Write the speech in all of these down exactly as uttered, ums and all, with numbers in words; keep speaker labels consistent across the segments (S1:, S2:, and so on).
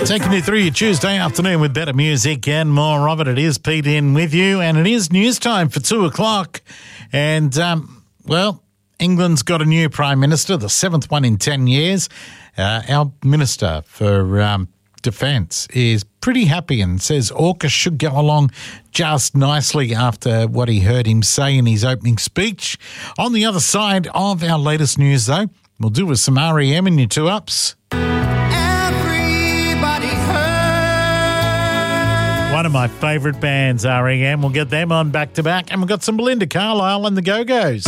S1: Taking you through your Tuesday afternoon with better music and more of it. It is Pete in with you, and it is news time for two o'clock. And, um, well, England's got a new Prime Minister, the seventh one in ten years. Uh, our Minister for um, Defence is pretty happy and says AUKUS should go along just nicely after what he heard him say in his opening speech. On the other side of our latest news, though, we'll do with some R E M in your two-ups. One of my favourite bands, R E M. We'll get them on back-to-back. And we've got some Belinda Carlisle and the Go-Go's.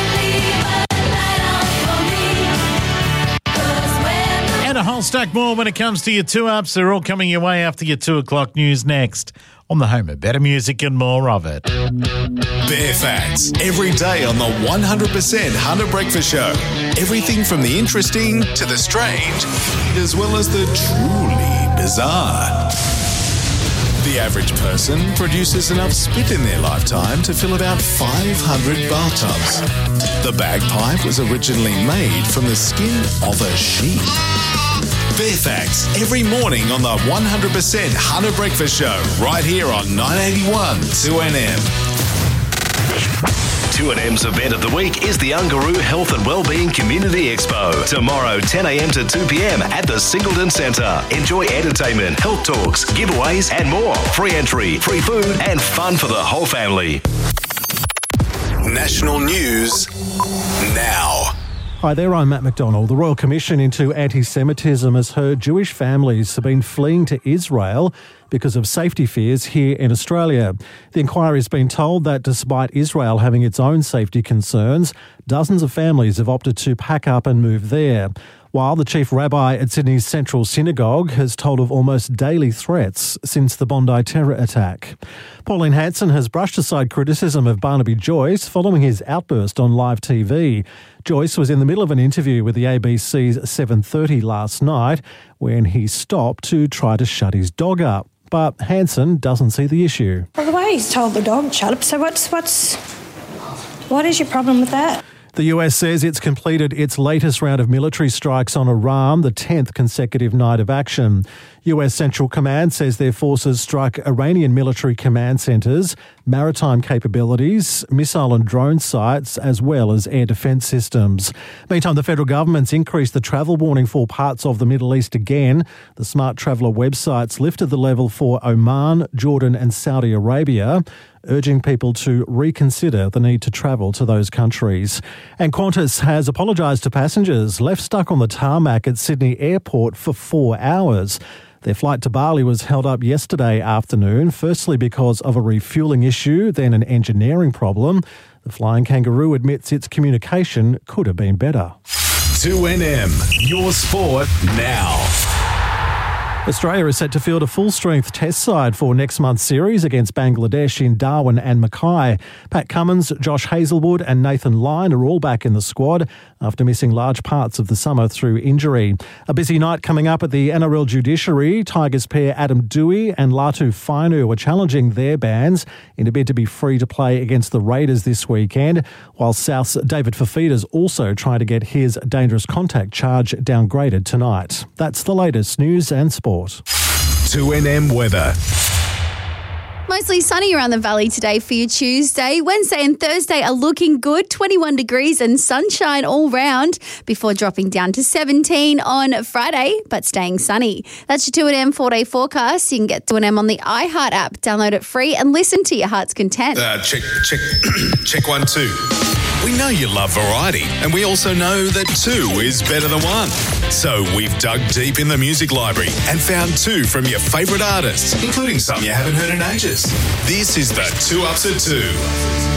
S1: And a whole stack more when it comes to your two-ups. They're all coming your way after your two o'clock news next on the home of better music and more of it.
S2: Bare Facts, every day on the one hundred percent Hunter Breakfast Show. Everything from the interesting to the strange, as well as the truly bizarre. The average person produces enough spit in their lifetime to fill about five hundred bathtubs. The bagpipe was originally made from the skin of a sheep. Bare Facts, every morning on the one hundred percent Hunter Breakfast Show, right here on nine eighty-one two N M.
S3: two N M's event of the week is the Ungaroo Health and Wellbeing Community Expo. Tomorrow, ten a.m. to two p.m. at the Singleton Centre. Enjoy entertainment, health talks, giveaways and more. Free entry, free food and fun for the whole family.
S2: National news now.
S4: Hi there, I'm Matt McDonald. The Royal Commission into Anti-Semitism has heard Jewish families have been fleeing to Israel because of safety fears here in Australia. The inquiry has been told that despite Israel having its own safety concerns, dozens of families have opted to pack up and move there. While the chief rabbi at Sydney's Central Synagogue has told of almost daily threats since the Bondi terror attack. Pauline Hanson has brushed aside criticism of Barnaby Joyce following his outburst on live T V. Joyce was in the middle of an interview with the A B C's seven thirty last night when he stopped to try to shut his dog up. But Hanson doesn't see the issue.
S5: Well, the way he's told the dog shut up, so what's, what's, what is your problem with that?
S4: The U S says it's completed its latest round of military strikes on Iran, the tenth consecutive night of action. U S Central Command says their forces struck Iranian military command centres, maritime capabilities, missile and drone sites, as well as air defence systems. Meantime, the federal government's increased the travel warning for parts of the Middle East again. The Smart Traveller websites lifted the level for Oman, Jordan and Saudi Arabia, urging people to reconsider the need to travel to those countries. And Qantas has apologised to passengers left stuck on the tarmac at Sydney Airport for four hours. Their flight to Bali was held up yesterday afternoon, firstly because of a refuelling issue, then an engineering problem. The Flying Kangaroo admits its communication could have been better.
S2: two N M, your sport now.
S4: Australia is set to field a full-strength test side for next month's series against Bangladesh in Darwin and Mackay. Pat Cummins, Josh Hazelwood and Nathan Lyon are all back in the squad after missing large parts of the summer through injury. A busy night coming up at the N R L Judiciary. Tigers pair Adam Dewey and Latu Fainu are challenging their bans in a bid to be free to play against the Raiders this weekend, while South's David Fafita's also trying to get his dangerous contact charge downgraded tonight. That's the latest news and sport.
S2: two N M weather.
S6: Mostly sunny around the valley today for your Tuesday. Wednesday and Thursday are looking good, twenty-one degrees and sunshine all round before dropping down to seventeen on Friday, but staying sunny. That's your two N M four-day forecast. You can get two N M on the iHeart app. Download it free and listen to your heart's content.
S2: Uh, check, check, check one, two. We know you love variety, and we also know that two is better than one. So we've dug deep in the music library and found two from your favourite artists, including some you haven't heard in ages. This is the Two Ups at Two.